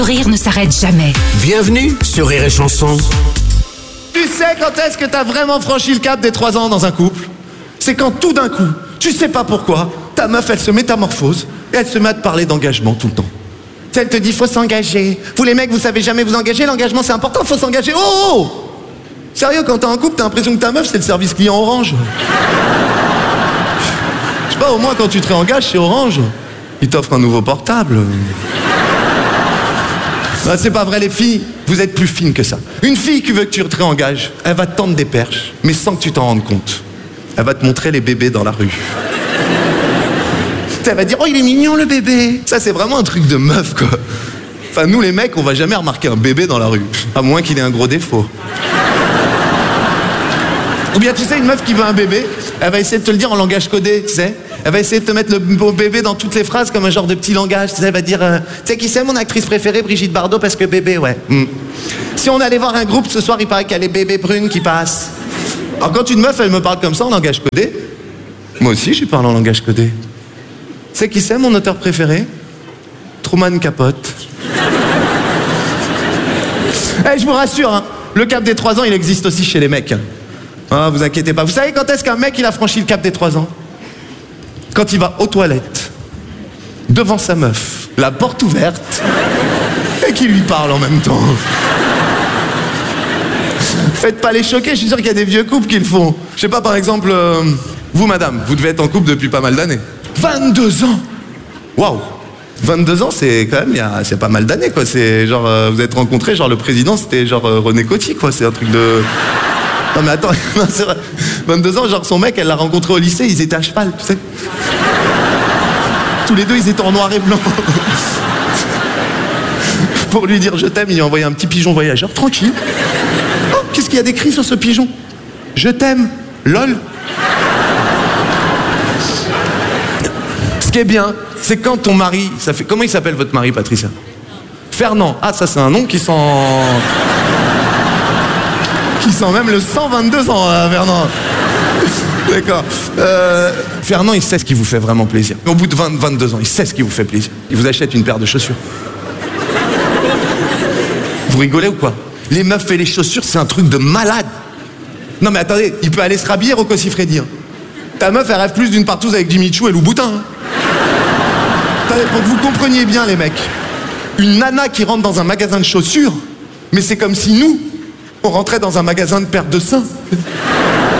Rire ne s'arrête jamais. Bienvenue sur Rire et Chanson. Tu sais quand est-ce que t'as vraiment franchi le cap des 3 ans dans un couple? C'est quand tout d'un coup, tu sais pas pourquoi, ta meuf elle se métamorphose et elle se met à te parler d'engagement tout le temps. Tu sais, elle te dit faut s'engager. Vous les mecs, vous savez jamais vous engager, l'engagement c'est important, faut s'engager. Oh! Sérieux, quand t'es en couple, t'as l'impression que ta meuf c'est le service client Orange. Je sais pas, au moins quand tu te réengages chez Orange, ils t'offrent un nouveau portable. Ben, c'est pas vrai les filles, vous êtes plus fines que ça. Une fille qui veut que tu te réengages, elle va te tendre des perches, mais sans que tu t'en rendes compte. Elle va te montrer les bébés dans la rue. Elle va dire, oh il est mignon le bébé. Ça c'est vraiment un truc de meuf quoi. Enfin nous les mecs, on va jamais remarquer un bébé dans la rue, à moins qu'il ait un gros défaut. Ou bien tu sais, une meuf qui veut un bébé, elle va essayer de te le dire en langage codé, tu sais. Elle va essayer de te mettre le beau bébé dans toutes les phrases comme un genre de petit langage, tu sais. Elle va dire, tu sais qui c'est mon actrice préférée, Brigitte Bardot, parce que bébé, ouais. Si on allait voir un groupe ce soir, il paraît qu'il y a les bébés brunes qui passent. Alors quand une meuf, elle me parle comme ça en langage codé, moi aussi je parle en langage codé. Tu sais qui c'est mon auteur préféré? Truman Capote. Eh, je vous rassure, hein, le cap des 3 ans, il existe aussi chez les mecs. Ah, vous inquiétez pas. Vous savez quand est-ce qu'un mec, il a franchi le cap des 3 ans? Quand il va aux toilettes, devant sa meuf, la porte ouverte, et qu'il lui parle en même temps. Faites pas les choquer, je suis sûr qu'il y a des vieux couples qui le font. Je sais pas, par exemple, vous madame, vous devez être en couple depuis pas mal d'années. 22 ans. Waouh. 22 ans, c'est quand même, c'est pas mal d'années, quoi. C'est genre, vous êtes rencontrés, genre le président, c'était genre René Coty, quoi. C'est un truc de... Non mais attends, c'est vrai. 22 ans, genre son mec, elle l'a rencontré au lycée, ils étaient à cheval, tu sais. Tous les deux, ils étaient en noir et blanc. Pour lui dire je t'aime, il lui a envoyé un petit pigeon voyageur, tranquille. Oh, qu'est-ce qu'il y a d'écrit sur ce pigeon? Je t'aime, lol. Ce qui est bien, c'est quand ton mari, ça fait... Comment il s'appelle votre mari, Patricia? Fernand. Ah, ça c'est un nom qui sent... Qui sent même le 122 ans, Fernand. D'accord. Fernand, il sait ce qui vous fait vraiment plaisir. Au bout de 22 ans, il sait ce qui vous fait plaisir. Il vous achète une paire de chaussures. Vous rigolez ou quoi? Les meufs et les chaussures, c'est un truc de malade. Non mais attendez, il peut aller se rhabiller Rocco Siffredi. Hein. Ta meuf, elle rêve plus d'une partouze avec Jimmy Chou et Louboutin. Hein. Attendez, pour que vous compreniez bien, les mecs. Une nana qui rentre dans un magasin de chaussures, mais c'est comme si nous, on rentrait dans un magasin de paires de seins.